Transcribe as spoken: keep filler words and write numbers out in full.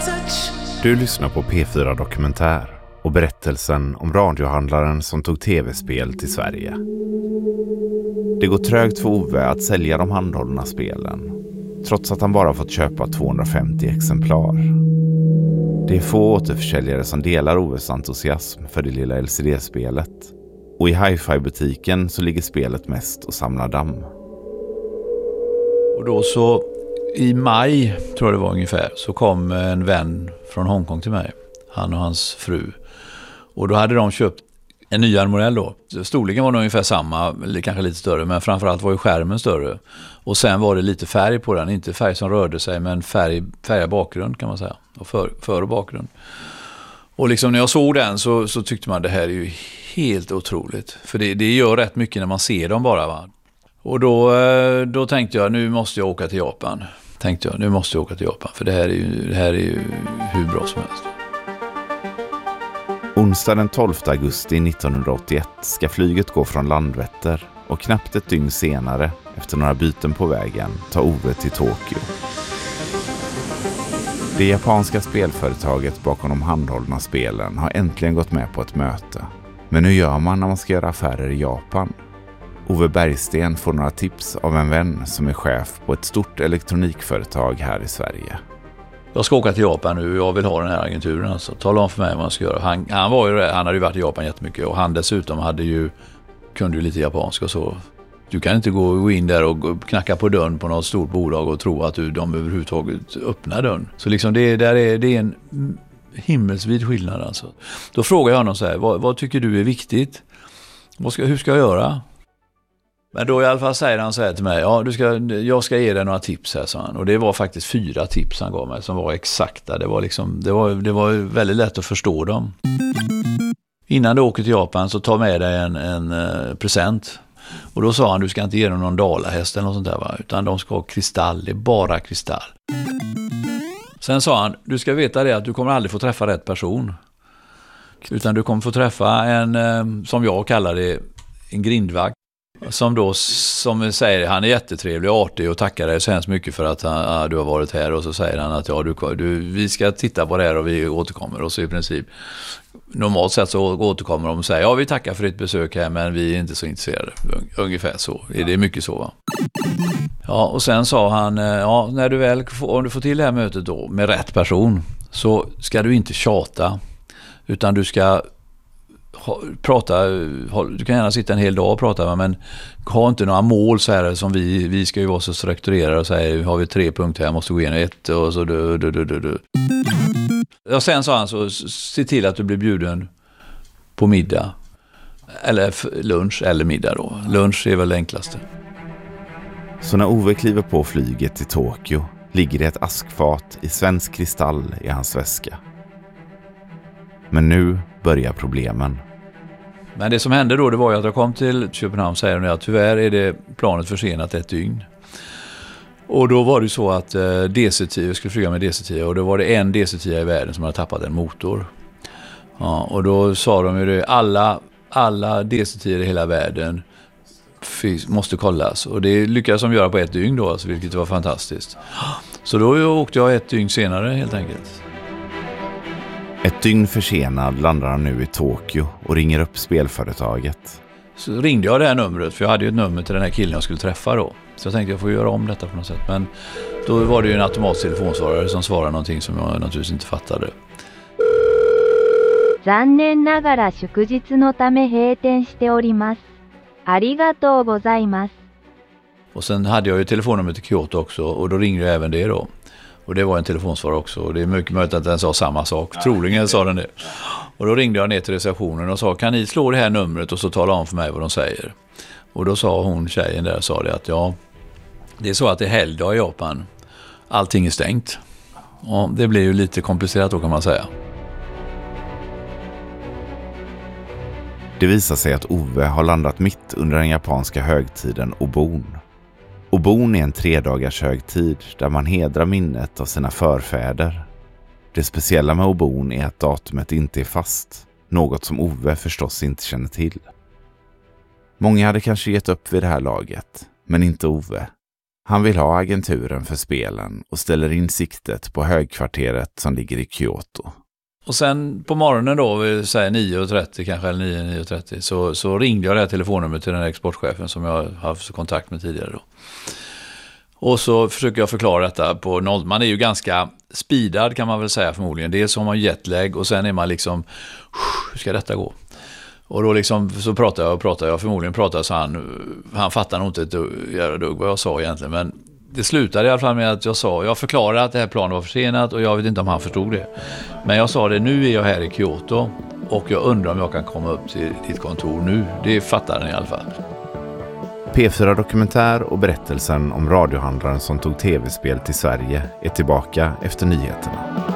Du lyssnar på P fyra Dokumentär och berättelsen om radiohandlaren som tog tv-spel till Sverige. Det går trögt för Ove att sälja de handhållna spelen, trots att han bara fått köpa tvåhundrafemtio exemplar. Det är få återförsäljare som delar Oves entusiasm för det lilla L C D-spelet. Och i hi-fi-butiken så ligger spelet mest och samlar damm. Och då så i maj, tror jag det var ungefär, så kom en vän från Hongkong till mig. Han och hans fru. Och då hade de köpt en nyare modell då. Storleken var nog ungefär samma, eller kanske lite större, men framförallt var ju skärmen större. Och sen var det lite färg på den, inte färg som rörde sig, men färg, färgad bakgrund kan man säga. Och för, för och bakgrund. Och liksom när jag såg den så, så tyckte man det här är ju helt otroligt. För det, det gör rätt mycket när man ser dem bara, va. Och då, då tänkte jag, nu måste jag åka till Japan. Tänkte jag, nu måste jag åka till Japan. För det här är ju, det här är ju hur bra som helst. Onsdag den tolfte augusti nittonhundraåttioett ska flyget gå från Landvetter och knappt ett dygn senare, efter några byten på vägen, ta Ove till Tokyo. Det japanska spelföretaget bakom de handhållna spelen har äntligen gått med på ett möte. Men hur gör man när man ska göra affärer i Japan? Ove Bergsten får några tips av en vän som är chef på ett stort elektronikföretag här i Sverige. Jag ska åka till Japan nu och jag vill ha den här agenturen. Alltså. Tala om för mig vad man ska göra. Han, han, var ju, han hade ju varit i Japan jättemycket och han dessutom hade ju, kunde ju lite japanska och så. Du kan inte gå in där och knacka på dörren på något stort bolag och tro att du, de överhuvudtaget öppnar dörren. Så liksom det, där är, det är en himmelsvid skillnad alltså. Då frågar jag honom så här, vad, vad tycker du är viktigt? Vad ska, hur ska jag göra? Men då i alla fall säger han så här till mig, ja, du ska, jag ska ge dig några tips här, sa han. Och det var faktiskt fyra tips han gav mig som var exakta. Det var, liksom, det var, det var väldigt lätt att förstå dem. Innan du åker till Japan så ta med dig en, en uh, present. Och då sa han, du ska inte ge dem någon dalahäst eller något sånt där, va? Utan de ska ha kristall, det är bara kristall. Sen sa han, du ska veta det att du kommer aldrig få träffa rätt person. Utan du kommer få träffa en, uh, som jag kallar det, en grindvakt. Som då, som säger, han är jättetrevlig och artig och tackar dig så hemskt mycket för att han, ah, du har varit här. Och så säger han att ja, du, du, vi ska titta på det här och vi återkommer. Och så i princip, normalt sett så återkommer de och säger, ja, vi tackar för ditt besök här men vi är inte så intresserade. Ungefär så, det är mycket så, va? Ja, och sen sa han, ja, när du väl, om du får till det här mötet då med rätt person så ska du inte tjata utan du ska prata, du kan gärna sitta en hel dag och prata, men ha inte några mål så här som vi, vi ska ju vara så strukturerade och säga, har vi tre punkter här, måste gå igenom ett och så du, du, du, du, du. Och sen sa han så, se till att du blir bjuden på middag eller lunch eller middag då. Lunch är väl det enklaste. Så när Ove kliver på flyget till Tokyo ligger det ett askfat i svensk kristall i hans väska. Men nu börjar problemen. Men det som hände då, det var ju att jag kom till Köpenhamn och säger att tyvärr är det planet försenat ett dygn. Och då var det ju så att eh, D C tio, jag skulle flyga med D C tio och då var det en D C tio i världen som hade tappat en motor. Ja, och då sa de ju det, alla, alla D C tio i hela världen måste kollas. Och det lyckades de göra på ett dygn då, alltså, vilket var fantastiskt. Så då åkte jag ett dygn senare helt enkelt. Ett dygn försenad landar han nu i Tokyo och ringer upp spelföretaget. Så ringde jag det här numret, för jag hade ju ett nummer till den här killen jag skulle träffa då. Så jag tänkte jag får göra om detta på något sätt. Men då var det ju en automatisk telefonsvarare som svarade någonting som jag naturligtvis inte fattade. 残念ながら祝日のため閉店しております。ありがとうございます。 Och sen hade jag ju telefonnummer till Kyoto också och då ringde jag även det då. Och det var en telefonsvarare också och det är mycket möjligt att den sa samma sak. Troligen sa den det. Och då ringde jag ner till receptionen och sa, kan ni slå det här numret och så tala om för mig vad de säger. Och då sa hon, tjejen där, sa det att ja, det är så att det är helgdag i Japan. Allting är stängt. Och det blir ju lite komplicerat då kan man säga. Det visar sig att Ove har landat mitt under den japanska högtiden Obon. Obon är en tredagars högtid där man hedrar minnet av sina förfäder. Det speciella med Obon är att datumet inte är fast, något som Ove förstås inte känner till. Många hade kanske gett upp vid det här laget, men inte Ove. Han vill ha agenturen för spelen och ställer in siktet på högkvarteret som ligger i Kyoto. Och sen på morgonen då, vi säger nio och trettio kanske, eller nio, nio och trettio, så, så ringde jag det här telefonnumret till den här exportchefen som jag haft kontakt med tidigare då. Och så försöker jag förklara detta på noll. Man är ju ganska speedad kan man väl säga förmodligen. Dels har man jetlag och sen är man liksom, hur ska detta gå? Och då liksom så pratar jag och pratar jag, förmodligen pratar så han, han fattar nog inte ett dugg, dugg vad jag sa egentligen, men det slutade i alla fall med att jag sa, jag förklarade att det här planet var försenat och jag vet inte om han förstod det. Men jag sa det, nu är jag här i Kyoto och jag undrar om jag kan komma upp till ditt kontor nu. Det fattar den i alla fall. P fyra Dokumentär och berättelsen om radiohandlaren som tog tv-spel till Sverige är tillbaka efter nyheterna.